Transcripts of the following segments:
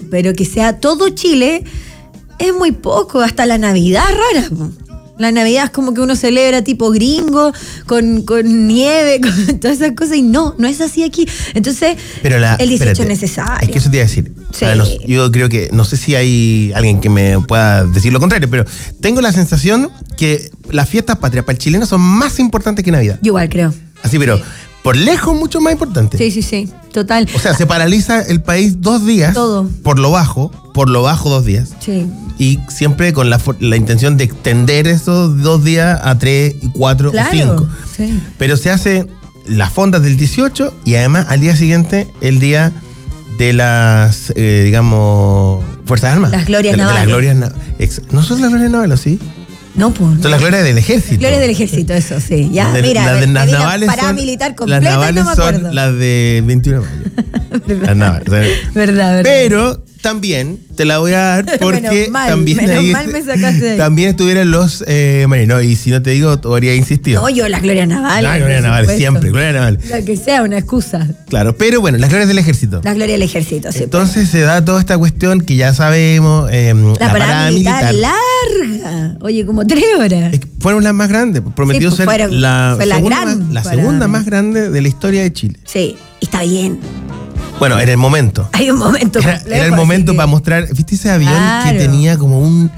pero que sea todo Chile es muy poco, hasta la Navidad es rara. La Navidad es como que uno celebra tipo gringo, con nieve, con todas esas cosas, y no es así aquí. Entonces, el 18 es necesario. Es que eso te iba a decir. Sí. Yo creo que, no sé si hay alguien que me pueda decir lo contrario, pero tengo la sensación que las fiestas patrias para el chileno son más importantes que Navidad. Yo igual creo. Así, pero por lejos mucho más importante. Sí, total. O sea, se paraliza el país 2 días. Todo. Por lo bajo 2 días. Sí. Y siempre con la intención de extender esos 2 días a 3, 4 claro, o 5. Sí. Pero se hace las fondas del 18 y además al día siguiente el día de las, digamos, Fuerzas Armadas. Las glorias navales. navales. De las glorias ¿No son las glorias navales, sí? No, pues. Son las glorias del ejército. Glorias del ejército, eso, sí. Ya, mira, las navales paramilitar completa, las navales no me acuerdo. son las de 21 de mayo. Las navales. Verdad. Pero también te la voy a dar porque menos mal me sacaste de ahí. También estuvieron los marinos. Y si no te digo, tú habrías insistido. No, yo las glorias navales. Las glorias navales, siempre, glorias navales. La que sea, una excusa. Claro, pero bueno, las glorias del ejército. Las glorias del ejército, sí. Entonces se da toda esta cuestión que ya sabemos. La parada militar larga. Oye, como 3 horas. Fueron las más grandes. Prometió ser la segunda más grande de la historia de Chile. Sí, y está bien. Bueno, era el momento. Hay un momento. Era el momento para mostrar. ¿Viste ese avión que tenía como un.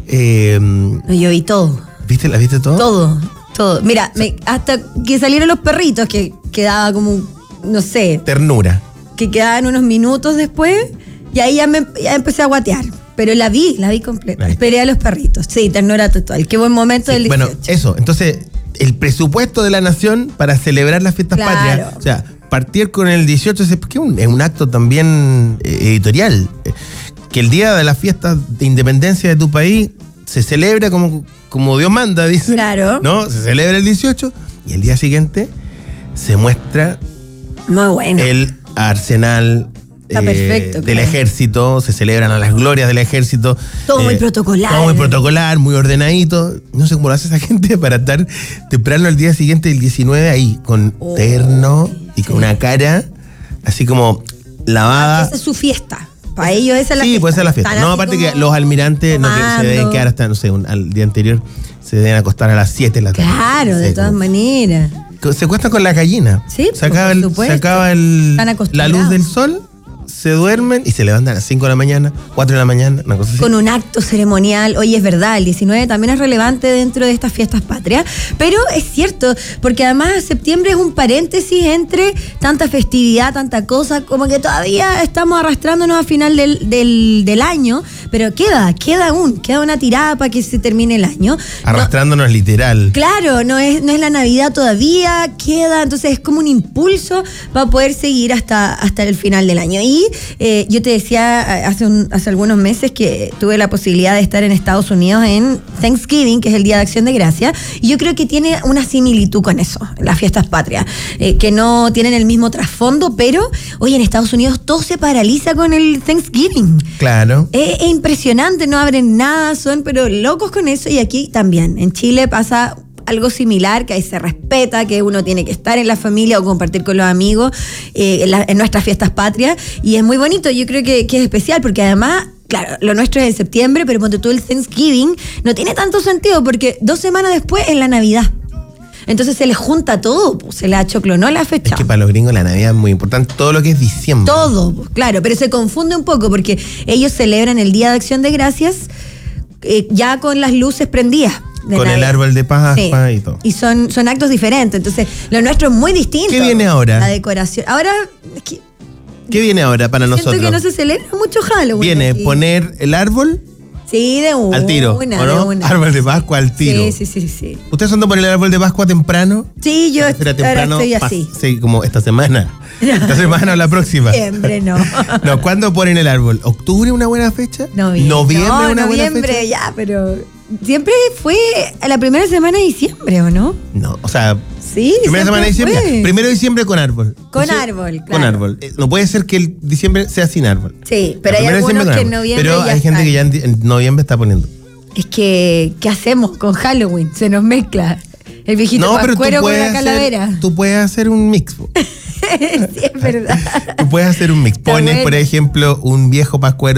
Yo vi todo. ¿La viste todo? Todo. Mira, hasta que salieron los perritos, que quedaba como, no sé. Ternura. Que quedaban unos minutos después, y ahí ya empecé a guatear. Pero la vi completa. Esperé a los perritos. Sí, ternura total. Qué buen momento del 18. Bueno, eso. Entonces, el presupuesto de la nación para celebrar las fiestas patrias. O sea, partir con el 18 es un acto también editorial. Que el día de las fiestas de independencia de tu país se celebra como Dios manda, dice. Claro. ¿No? Se celebra el 18 y el día siguiente se muestra muy bueno el arsenal perfecto, del ejército. Se celebran a las glorias del ejército. Todo muy protocolar. Todo muy protocolar, muy ordenadito. No sé cómo lo hace esa gente para estar temprano el día siguiente, el 19, ahí, con terno y con una cara así como lavada. Esa es su fiesta. Para ellos esa es la fiesta. Sí, puede ser la fiesta. No, aparte que los almirantes se deben quedar hasta, no sé, al día anterior se deben acostar a las 7 de la tarde. Claro, de todas maneras. Se acuestan con la gallina. Sí, se acaba la luz del sol, se duermen y se levantan a las 5 de la mañana, 4 de la mañana, una cosa así. Con un acto ceremonial. Oye, es verdad, el 19 también es relevante dentro de estas fiestas patrias, pero es cierto, porque además septiembre es un paréntesis entre tanta festividad, tanta cosa, como que todavía estamos arrastrándonos a final del año, pero queda una tirada para que se termine el año. Arrastrándonos literal. Claro, no es la Navidad todavía, queda, entonces es como un impulso para poder seguir hasta el final del año. Y yo te decía hace algunos meses que tuve la posibilidad de estar en Estados Unidos en Thanksgiving, que es el Día de Acción de Gracias, y yo creo que tiene una similitud con eso, las fiestas patrias, que no tienen el mismo trasfondo, pero oye, en Estados Unidos todo se paraliza con el Thanksgiving. Claro. Es impresionante, no abren nada, son pero locos con eso, y aquí también, en Chile pasa algo similar, que ahí se respeta, que uno tiene que estar en la familia o compartir con los amigos en nuestras fiestas patrias, y es muy bonito. Yo creo que es especial, porque además, claro, lo nuestro es en septiembre, pero ponte tú el Thanksgiving, no tiene tanto sentido, porque 2 semanas después es la Navidad. Entonces se les junta todo, pues, se le achoclonó la fecha. Es que para los gringos la Navidad es muy importante, todo lo que es diciembre. Todo, pues, claro, pero se confunde un poco, porque ellos celebran el Día de Acción de Gracias ya con las luces prendidas. Con Navidad. El árbol de Pascua y todo. Y son actos diferentes. Entonces, lo nuestro es muy distinto. ¿Qué viene ahora? La decoración. Ahora, ¿qué viene ahora para nosotros? Siento que no se celebra mucho Halloween. Viene aquí. Poner el árbol. Sí, de una. Al tiro, ¿o no? Árbol de Pascua al tiro. Sí. ¿Ustedes son de poner el árbol de Pascua temprano? Sí, yo temprano estoy así. Sí, como esta semana. ¿Esta semana o la próxima? Siempre no. No, ¿cuándo ponen el árbol? ¿Octubre una buena fecha? ¿Noviembre una buena fecha? Ya, pero siempre fue a la primera semana de diciembre, ¿o no? No, o sea, sí, primera semana de diciembre. Primero de diciembre con árbol. Con árbol, claro. Con árbol. No puede ser que el diciembre sea sin árbol. Sí, pero hay algunos que en noviembre pero hay gente que ya en noviembre está poniendo. Es que, ¿qué hacemos con Halloween? Se nos mezcla el viejito pascuero con la calavera. Tú puedes hacer un mix. Sí, es verdad. Tú puedes hacer un mix. Pones, por ejemplo, un viejo pascuero